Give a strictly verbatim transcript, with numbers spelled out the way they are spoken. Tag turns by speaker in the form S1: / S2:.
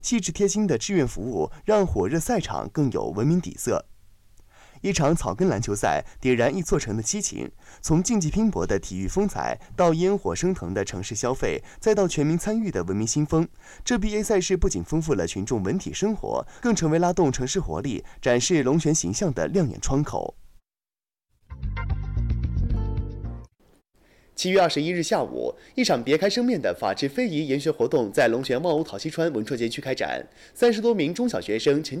S1: 细致贴心的志愿服务让火热赛场更有文明底色。一场草根篮球赛点燃一座城的激情，从竞技拼搏的体育风采，到烟火升腾的城市消费，再到全民参与的文明新风。这 B A 赛事不仅丰富了群众文体生活，更成为拉动城市活力、展示龙泉形象的亮眼窗口。七月二十一日下午，一场别开生面的法治非遗研学活动在龙泉望欧陶溪川文创街区开展，三十多名中小学生前